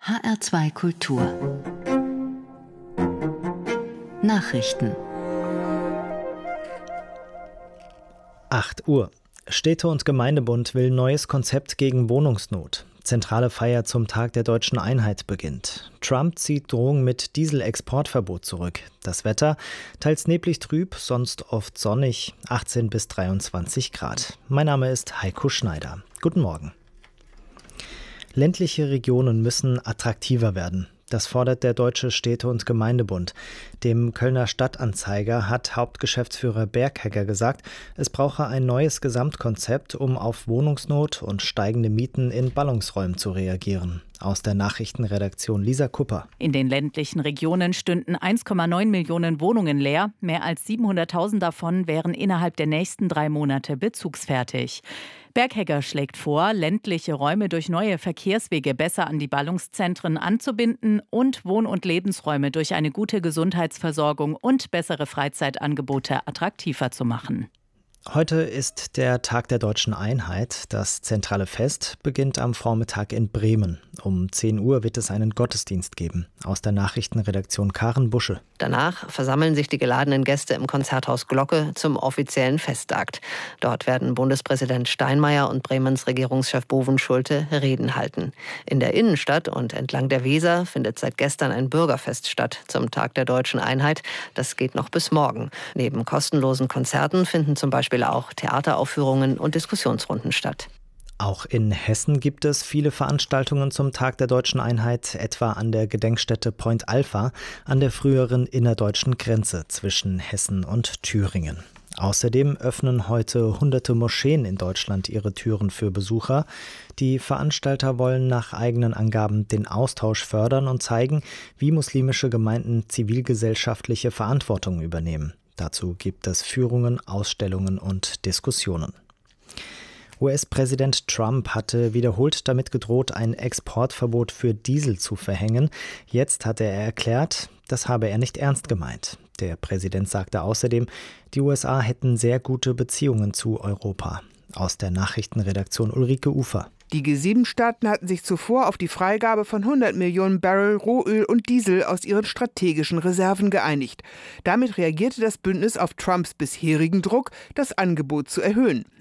HR2 Kultur Nachrichten 8 Uhr. Städte- und Gemeindebund will neues Konzept gegen Wohnungsnot. Zentrale Feier zum Tag der deutschen Einheit beginnt. Trump zieht Drohung mit Dieselexportverbot zurück. Das Wetter, teils neblig trüb, sonst oft sonnig, 18 bis 23 Grad. Mein Name ist Heiko Schneider. Guten Morgen. Ländliche Regionen müssen attraktiver werden. Das fordert der Deutsche Städte- und Gemeindebund. Dem Kölner Stadtanzeiger hat Hauptgeschäftsführer Berghegger gesagt, es brauche ein neues Gesamtkonzept, um auf Wohnungsnot und steigende Mieten in Ballungsräumen zu reagieren. Aus der Nachrichtenredaktion Lisa Kupper. In den ländlichen Regionen stünden 1,9 Millionen Wohnungen leer. Mehr als 700.000 davon wären innerhalb der nächsten 3 Monate bezugsfertig. Berghegger schlägt vor, ländliche Räume durch neue Verkehrswege besser an die Ballungszentren anzubinden und Wohn- und Lebensräume durch eine gute Gesundheitsversorgung und bessere Freizeitangebote attraktiver zu machen. Heute ist der Tag der deutschen Einheit. Das zentrale Fest beginnt am Vormittag in Bremen. Um 10 Uhr wird es einen Gottesdienst geben. Aus der Nachrichtenredaktion Karen Busche. Danach versammeln sich die geladenen Gäste im Konzerthaus Glocke zum offiziellen Festakt. Dort werden Bundespräsident Steinmeier und Bremens Regierungschef Bovenschulte Reden halten. In der Innenstadt und entlang der Weser findet seit gestern ein Bürgerfest statt zum Tag der deutschen Einheit. Das geht noch bis morgen. Neben kostenlosen Konzerten finden zum Beispiel auch Theateraufführungen und Diskussionsrunden statt. Auch in Hessen gibt es viele Veranstaltungen zum Tag der deutschen Einheit, etwa an der Gedenkstätte Point Alpha an der früheren innerdeutschen Grenze zwischen Hessen und Thüringen. Außerdem öffnen heute hunderte Moscheen in Deutschland ihre Türen für Besucher. Die Veranstalter wollen nach eigenen Angaben den Austausch fördern und zeigen, wie muslimische Gemeinden zivilgesellschaftliche Verantwortung übernehmen. Dazu gibt es Führungen, Ausstellungen und Diskussionen. US-Präsident Trump hatte wiederholt damit gedroht, ein Exportverbot für Diesel zu verhängen. Jetzt hatte er erklärt, das habe er nicht ernst gemeint. Der Präsident sagte außerdem, die USA hätten sehr gute Beziehungen zu Europa. Aus der Nachrichtenredaktion Ulrike Ufer. Die G7-Staaten hatten sich zuvor auf die Freigabe von 100 Millionen Barrel Rohöl und Diesel aus ihren strategischen Reserven geeinigt. Damit reagierte das Bündnis auf Trumps bisherigen Druck, das Angebot zu erhöhen.